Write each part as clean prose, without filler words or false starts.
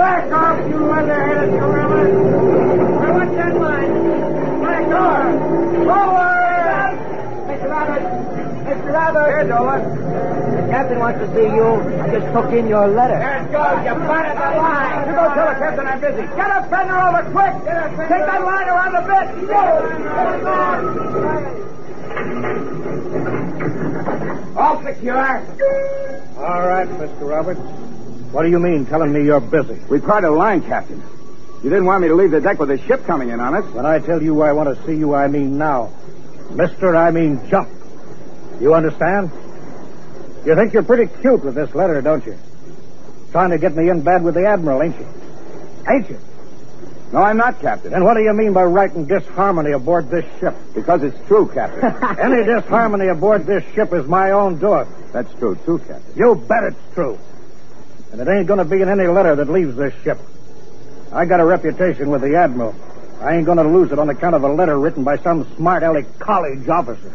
Back off, you leather-headed gorilla. Now, what's that line? Back off. Forward! Mr. Roberts. Mr. Roberts. Here, Dolan. The captain wants to see you. I just took in your letter. There it goes. You planted the line. You go tell the captain I'm busy. Get a fender over quick. Take that line around the bit. All secure. All right, Mr. Roberts. What do you mean, telling me you're busy? We parted a line, Captain. You didn't want me to leave the deck with a ship coming in on us. When I tell you I want to see you, I mean now. Mister, I mean jump. You understand? You think you're pretty cute with this letter, don't you? Trying to get me in bed with the Admiral, ain't you? Ain't you? No, I'm not, Captain. Then what do you mean by writing disharmony aboard this ship? Because it's true, Captain. Any disharmony aboard this ship is my own doing. That's true, too, Captain. You bet it's true. And it ain't going to be in any letter that leaves this ship. I got a reputation with the Admiral. I ain't going to lose it on account of a letter written by some smart-aleck college officer.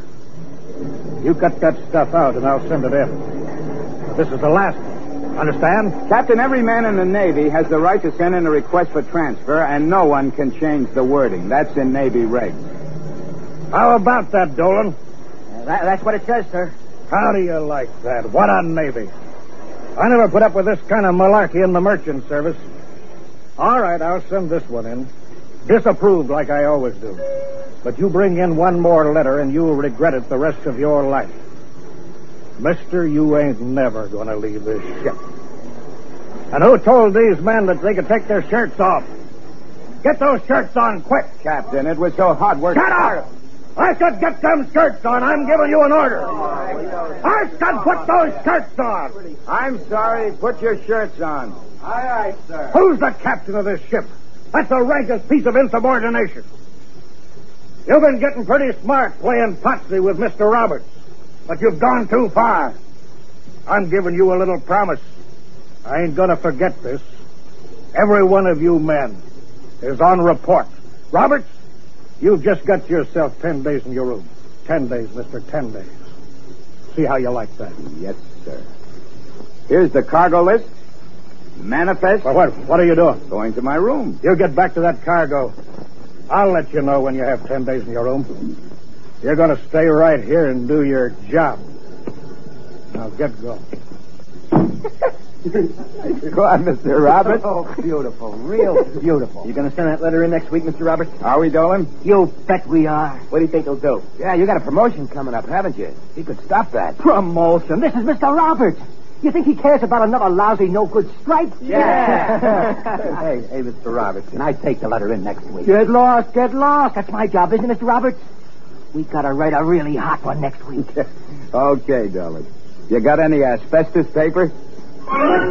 You cut that stuff out, and I'll send it in. This is the last one. Understand? Captain, every man in the Navy has the right to send in a request for transfer, and no one can change the wording. That's in Navy regs. How about that, Dolan? That's what it says, sir. How do you like that? What a Navy. I never put up with this kind of malarkey in the merchant service. All right, I'll send this one in. Disapproved like I always do. But you bring in one more letter and you'll regret it the rest of your life. Mister, you ain't never going to leave this ship. And who told these men that they could take their shirts off? Get those shirts on quick. Captain, it was so hot work. Shut up! I said get them shirts on. I'm giving you an order. I said put those shirts on. I'm sorry. Put your shirts on. All right, sir. Who's the captain of this ship? That's the rankest piece of insubordination. You've been getting pretty smart playing potsy with Mr. Roberts, but you've gone too far. I'm giving you a little promise. I ain't going to forget this. Every one of you men is on report. Roberts, you've just got yourself 10 days in your room. 10 days, mister, 10 days. See how you like that. Yes, sir. Here's the cargo list. Manifest. Well, what are you doing? Going to my room. You get back to that cargo. I'll let you know when you have 10 days in your room. You're going to stay right here and do your job. Now get going. Go on, Mr. Roberts. Oh, beautiful. Real beautiful. You going to send that letter in next week, Mr. Roberts? Are we, Dolan? You bet we are. What do you think he'll do? Yeah, you got a promotion coming up, haven't you? He could stop that. Promotion? This is Mr. Roberts. You think he cares about another lousy, no-good stripe? Yeah. Hey, Mr. Roberts, can I take the letter in next week? Get lost. That's my job, isn't it, Mr. Roberts? We gotta write a really hot one next week. Okay, Dolan. You got any asbestos paper?